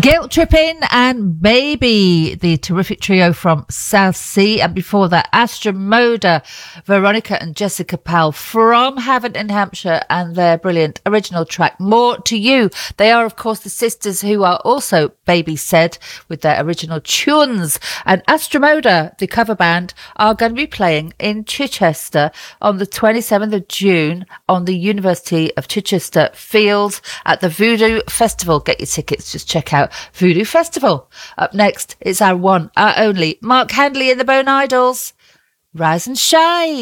Guilt Tripping and Baby, the terrific trio from South Sea. And before that, Astra Moda, Veronica and Jessica Powell from Havant in Hampshire, and their brilliant original track, More to You. They are, of course, the sisters who are also Baby Said with their original tunes. And Astra Moda, the cover band, are going to be playing in Chichester on the 27th of June on the University of Chichester Fields at the Voodoo Festival. Get your tickets, just check out Voodoo Festival. Up next, it's our one, our only Mark Handley and the Bone Idols. Rise and shine.